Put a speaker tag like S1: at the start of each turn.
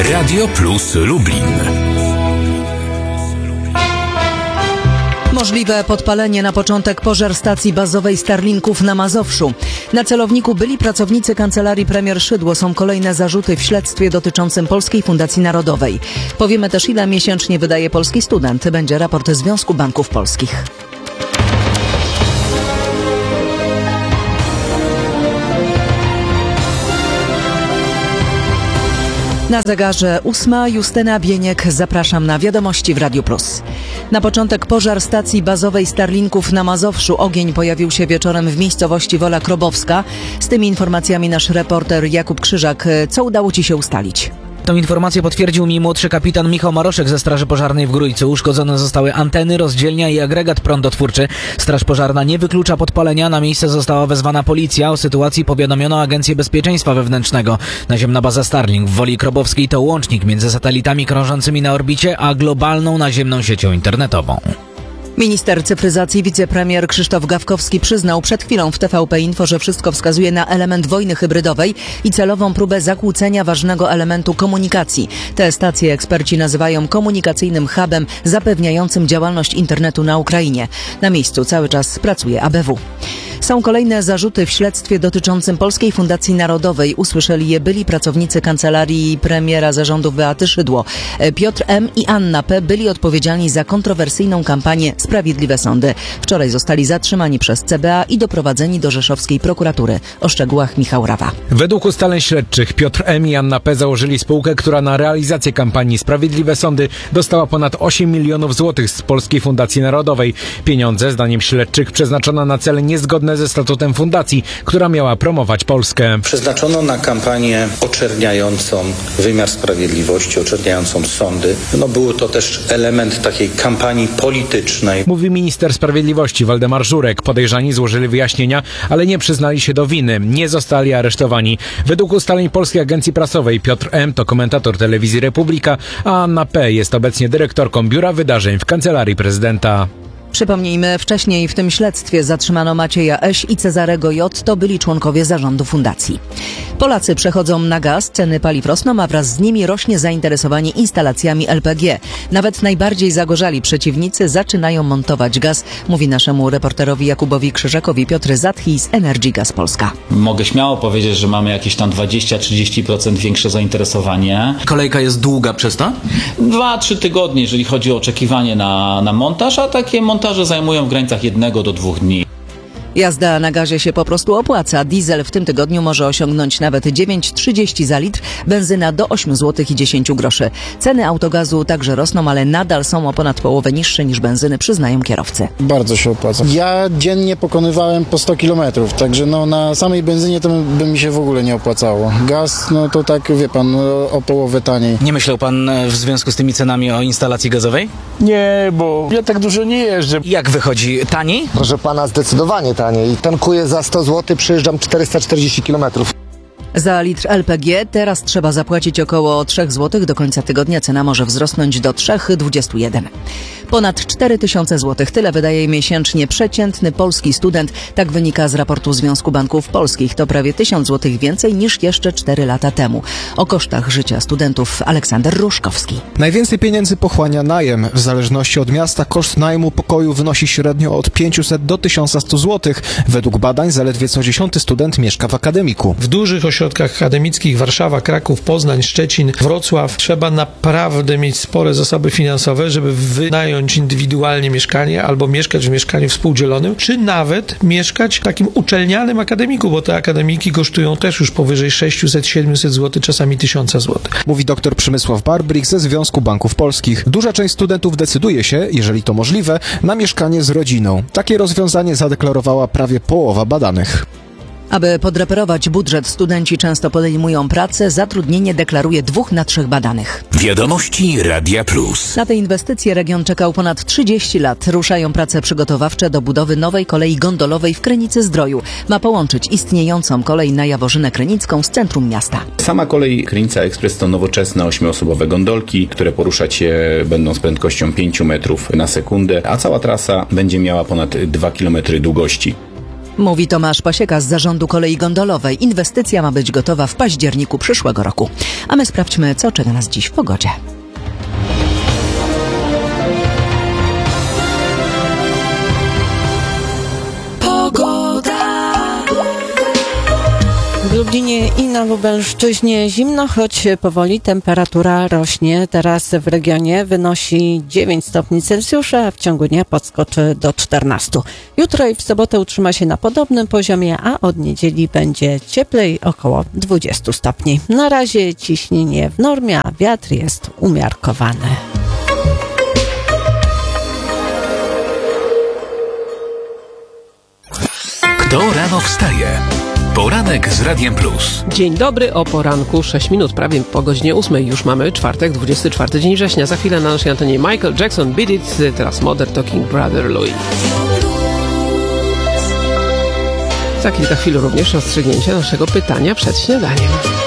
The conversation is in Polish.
S1: Radio Plus Lublin.
S2: Możliwe podpalenie na początek pożar stacji bazowej Starlinków na Mazowszu. Na celowniku byli pracownicy kancelarii premier Szydło. Są kolejne zarzuty w śledztwie dotyczącym Polskiej Fundacji Narodowej. Powiemy też, ile miesięcznie wydaje polski student. Będzie raport Związku Banków Polskich. Na zegarze 8. Justyna Bieniek. Zapraszam na wiadomości w Radiu Plus. Na początek pożar stacji bazowej Starlinków na Mazowszu. Ogień pojawił się wieczorem w miejscowości Wola Krobowska. Z tymi informacjami nasz reporter Jakub Krzyżak. Co udało Ci się ustalić?
S3: Tą informację potwierdził mi młodszy kapitan Michał Maroszek ze Straży Pożarnej w Grójcu. Uszkodzone zostały anteny, rozdzielnia i agregat prądotwórczy. Straż Pożarna nie wyklucza podpalenia. Na miejsce została wezwana policja. O sytuacji powiadomiono Agencję Bezpieczeństwa Wewnętrznego. Naziemna baza Starlink w Woli Krobowskiej to łącznik między satelitami krążącymi na orbicie, a globalną naziemną siecią internetową.
S2: Minister cyfryzacji, wicepremier Krzysztof Gawkowski przyznał przed chwilą w TVP Info, że wszystko wskazuje na element wojny hybrydowej i celową próbę zakłócenia ważnego elementu komunikacji. Te stacje eksperci nazywają komunikacyjnym hubem zapewniającym działalność internetu na Ukrainie. Na miejscu cały czas pracuje ABW. Są kolejne zarzuty w śledztwie dotyczącym Polskiej Fundacji Narodowej. Usłyszeli je byli pracownicy kancelarii premiera zarządów Beaty Szydło. Piotr M. i Anna P. byli odpowiedzialni za kontrowersyjną kampanię Sprawiedliwe Sądy. Wczoraj zostali zatrzymani przez CBA i doprowadzeni do rzeszowskiej prokuratury. O szczegółach Michał Rawa.
S4: Według ustaleń śledczych Piotr M. i Anna P. założyli spółkę, która na realizację kampanii Sprawiedliwe Sądy dostała ponad 8 milionów złotych z Polskiej Fundacji Narodowej. Pieniądze, zdaniem śledczych, przeznaczono na cele niezgodne ze statutem fundacji, która miała promować Polskę.
S5: Przeznaczono na kampanię oczerniającą wymiar sprawiedliwości, oczerniającą sądy. Był to też element takiej kampanii politycznej.
S4: Mówi minister sprawiedliwości Waldemar Żurek. Podejrzani złożyli wyjaśnienia, ale nie przyznali się do winy. Nie zostali aresztowani. Według ustaleń Polskiej Agencji Prasowej Piotr M. to komentator telewizji Republika, a Anna P. jest obecnie dyrektorką Biura Wydarzeń w Kancelarii Prezydenta.
S2: Przypomnijmy, wcześniej w tym śledztwie zatrzymano Macieja Eś i Cezarego J. To byli członkowie zarządu fundacji. Polacy przechodzą na gaz, ceny paliw rosną, a wraz z nimi rośnie zainteresowanie instalacjami LPG. Nawet najbardziej zagorzali przeciwnicy zaczynają montować gaz, mówi naszemu reporterowi Jakubowi Krzyżakowi Piotr Zatchi z Energy Gas Polska.
S6: Mogę śmiało powiedzieć, że mamy jakieś tam 20-30% większe zainteresowanie.
S3: Kolejka jest długa przez to?
S6: 2-3 tygodnie, jeżeli chodzi o oczekiwanie na montaż, a takie montaże zajmują w granicach 1 do 2 dni.
S2: Jazda na gazie się po prostu opłaca. Diesel w tym tygodniu może osiągnąć nawet 9,30 za litr, benzyna do 8 zł i 10 groszy. Ceny autogazu także rosną, ale nadal są o ponad połowę niższe niż benzyny, przyznają kierowcy.
S7: Bardzo się opłaca. Ja dziennie pokonywałem po 100 kilometrów, także na samej benzynie to by mi się w ogóle nie opłacało. Gaz, to tak, wie pan, o połowę taniej.
S3: Nie myślał pan w związku z tymi cenami o instalacji gazowej?
S8: Nie, bo ja tak dużo nie jeżdżę.
S3: Jak wychodzi? Taniej?
S9: Proszę pana, zdecydowanie taniej. Tankuję za 100 zł, przejeżdżam 440 km.
S2: Za litr LPG teraz trzeba zapłacić około 3 zł. Do końca tygodnia cena może wzrosnąć do 3,21. Ponad 4000 zł. Tyle wydaje miesięcznie przeciętny polski student. Tak wynika z raportu Związku Banków Polskich. To prawie 1000 zł więcej niż jeszcze 4 lata temu. O kosztach życia studentów Aleksander Ruszkowski.
S10: Najwięcej pieniędzy pochłania najem. W zależności od miasta koszt najmu pokoju wynosi średnio od 500 do 1100 zł. Według badań zaledwie co 10. student mieszka w akademiku.
S8: W dużych ośrodkach akademickich Warszawa, Kraków, Poznań, Szczecin, Wrocław trzeba naprawdę mieć spore zasoby finansowe, żeby wynająć indywidualnie mieszkanie albo mieszkać w mieszkaniu współdzielonym, czy nawet mieszkać w takim uczelnianym akademiku, bo te akademiki kosztują też już powyżej 600-700 zł, czasami 1000 zł.
S10: Mówi dr Przemysław Barbrik ze Związku Banków Polskich. Duża część studentów decyduje się, jeżeli to możliwe, na mieszkanie z rodziną. Takie rozwiązanie zadeklarowała prawie połowa badanych.
S2: Aby podreperować budżet, studenci często podejmują pracę. Zatrudnienie deklaruje 2 na 3 badanych.
S1: Wiadomości Radia Plus.
S2: Na te inwestycje region czekał ponad 30 lat. Ruszają prace przygotowawcze do budowy nowej kolei gondolowej w Krynicy-Zdroju. Ma połączyć istniejącą kolej na Jaworzynę Krynicką z centrum miasta.
S11: Sama kolej Krynica Ekspres to nowoczesne 8-osobowe gondolki, które poruszać się będą z prędkością 5 metrów na sekundę, a cała trasa będzie miała ponad 2 km długości.
S2: Mówi Tomasz Pasieka z Zarządu Kolei Gondolowej. Inwestycja ma być gotowa w październiku przyszłego roku. A my sprawdźmy, co czeka nas dziś w pogodzie.
S12: W Lublinie i na Lubelszczyźnie zimno, choć powoli temperatura rośnie. Teraz w regionie wynosi 9 stopni Celsjusza, a w ciągu dnia podskoczy do 14. Jutro i w sobotę utrzyma się na podobnym poziomie, a od niedzieli będzie cieplej, około 20 stopni. Na razie ciśnienie w normie, a wiatr jest umiarkowany.
S1: Kto rano wstaje? Poranek z Radiem Plus.
S13: Dzień dobry, o poranku 6 minut, prawie po godzinie 8. Już mamy czwartek, 24 dzień września. Za chwilę na naszej antenie Michael Jackson, Beat It, teraz Modern Talking Brother Louis. Za kilka chwil również rozstrzygnięcie naszego pytania przed śniadaniem.